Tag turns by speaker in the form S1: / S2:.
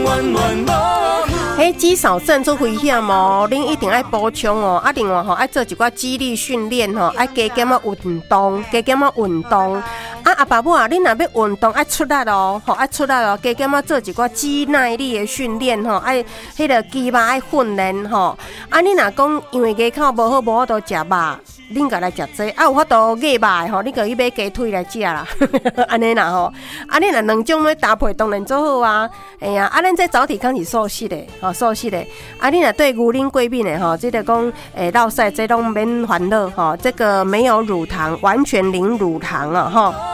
S1: 暖暖无。
S2: 迄肌少症做危险哦，恁一定爱补充哦。啊，另外吼爱做一寡肌力训练吼，爱加减啊运动，加减啊运动。啊，阿爸母啊，恁若要运动爱出力哦，吼爱出力哦，加减啊做一寡肌耐力的训练吼，爱迄个肌肉爱训练吼。啊，你若讲因为牙口无好，无法度食肉。恁家来食这啊，有法度鸡肉吼，你可以买鸡腿来食啦，安尼啦吼。啊，你若两种要搭配，当然做好啊。哎呀，啊，咱这早体康是素食的，吼素食的。啊，你若对牛奶过敏的吼，这个讲落屎这拢免烦恼吼，这个没有乳糖，完全零乳糖啊吼。